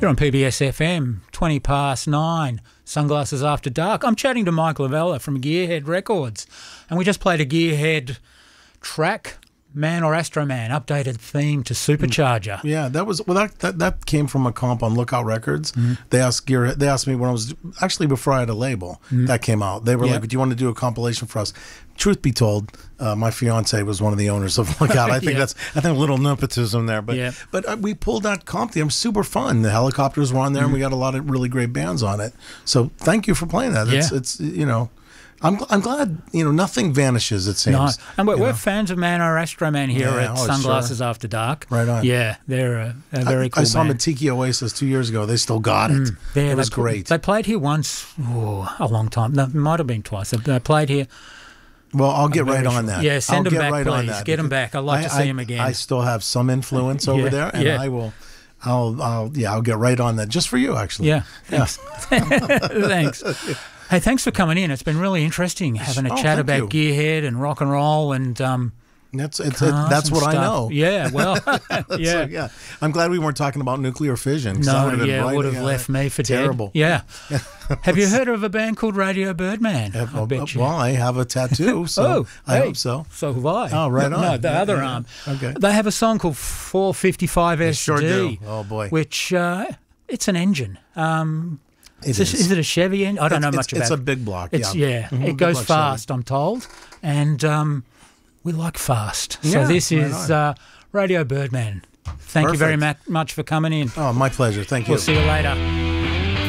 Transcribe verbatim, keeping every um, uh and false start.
You're on P B S F M, twenty past nine, Sunglasses After Dark. I'm chatting to Mike Lavella from Gearhead Records, and we just played a Gearhead track, Man or Astro Man, updated theme to Supercharger. Yeah, that was well. That that, that came from a comp on Lookout Records. Mm-hmm. They asked Gearhead. They asked me when I was actually before I had a label mm-hmm. that came out. They were yep. like, "Do you want to do a compilation for us?" Truth be told, uh, my fiance was one of the owners of Lookout. I think yeah. that's I think a little nepotism there, but yeah. but uh, we pulled that comp. It was super fun. The Helicopters were on there, mm-hmm. and we got a lot of really great bands on it. So thank you for playing that. It's, yeah. it's you know. I'm I'm glad, you know, nothing vanishes, it seems. No, and we're, we're know? fans of Man or Astro Man here yeah, at oh, Sunglasses sure. After Dark. Right on. Yeah, they're a, a very I, cool I saw band. them at Tiki Oasis two years ago. They still got it. Mm, it was they, great. They played here once, oh, a long time. No, it might have been twice. They played here. Well, I'll get right on that. Yeah, send I'll them get back, right please. on that. Get them back. I'd like I, to see I, them again. I still have some influence over yeah, there, and yeah. I will... I'll, I'll, yeah, I'll get right on that just for you, actually. Yeah, thanks. Yeah. Thanks. Hey, thanks for coming in. It's been really interesting having a oh, chat about you. Gearhead and rock and roll and um. That's it's, it, that's what stuff. I know. Yeah, well, yeah, so, yeah. I'm glad we weren't talking about nuclear fission. No, would have yeah, right, would have yeah, left me for terrible. dead. Yeah. Have you heard of a band called Radio Birdman? Uh, I bet you. Well, I have a tattoo, so oh, I hey, hope so. So have I. Oh, right no, on. No, the yeah, other yeah, arm. Okay. They have a song called four fifty-five S D. Sure do. Oh boy. Which uh, it's an engine. Um, It is. is. A, is it a Chevy engine? I don't it's, know much it's, about it's it. It's a big block, it's, yeah. Yeah, Mm-hmm. it goes block fast, Chevy. I'm told. And um, we like fast. So yeah, this right is uh, Radio Birdman. Thank Perfect. you very ma- much for coming in. Oh, my pleasure. Thank you. We'll see you later.